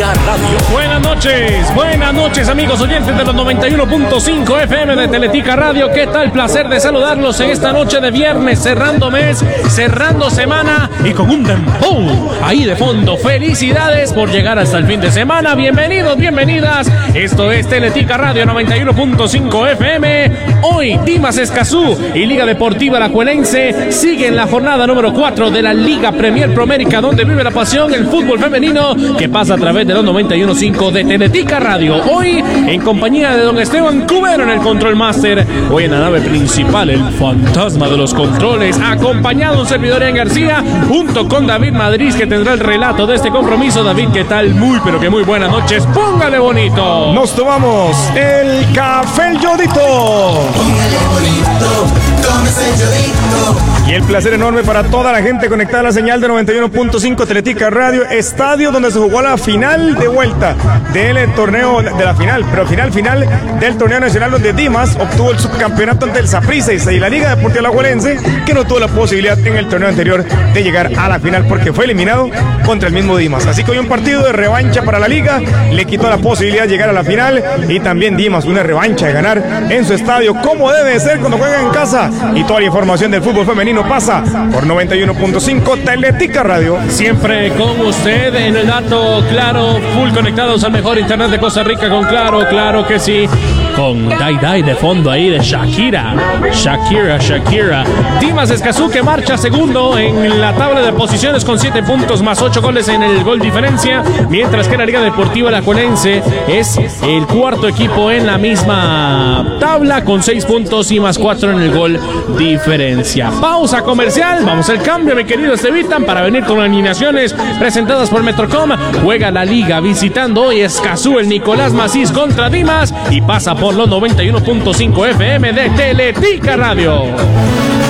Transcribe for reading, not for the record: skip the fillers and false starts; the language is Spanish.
Teletica Radio. Buenas noches amigos oyentes de los 91.5 FM de Teletica Radio. ¿Qué tal? Placer de saludarlos en esta noche de viernes, cerrando mes, cerrando semana y con un dembow ahí de fondo. Felicidades por llegar hasta el fin de semana. Bienvenidos, bienvenidas. Esto es Teletica Radio 91.5 FM. Hoy Dimas Escazú y Liga Deportiva Alajuelense siguen la jornada número 4 de la Liga Premier Promérica, donde vive la pasión, el fútbol femenino, que pasa a través de los 91.5 de Teletica Radio. Hoy en compañía de don Esteban Cubero en el Control Master. Hoy en la nave principal, el fantasma de los controles, acompañado un servidor en García, junto con David Madrid, que tendrá el relato de este compromiso. David, ¿qué tal? Muy, pero que muy buenas noches. Póngale bonito. Nos tomamos el café El Yodito. Póngale bonito, tómese el Yodito. Y el placer enorme para toda la gente conectada a la señal de 91.5 Teletica Radio, estadio donde se jugó la final de vuelta del torneo de la final, pero final del torneo nacional, donde Dimas obtuvo el subcampeonato ante el Saprissa y la Liga Deportiva Alajuelense, que no tuvo la posibilidad en el torneo anterior de llegar a la final porque fue eliminado contra el mismo Dimas. Así que hoy un partido de revancha para la Liga, le quitó la posibilidad de llegar a la final, y también Dimas una revancha de ganar en su estadio, como debe ser cuando juega en casa. Y toda la información del fútbol femenino pasa por 91.5 Teletica Radio. Siempre con usted en el dato claro, full conectados al mejor internet de Costa Rica con Claro que sí. Con Dai de fondo ahí de Shakira. Dimas Escazú, que marcha segundo en la tabla de posiciones con 7 puntos más 8 goles en el gol diferencia, mientras que la Liga Deportiva Alajuelense es el cuarto equipo en la misma tabla con 6 puntos y más 4 en el gol diferencia. Pausa comercial, vamos al cambio, mi querido Estevitan, para venir con alineaciones presentadas por Metrocom. Juega la Liga visitando hoy Escazú, el Nicolás Macís contra Dimas, y pasa por los 91.5 FM de Teletica Radio.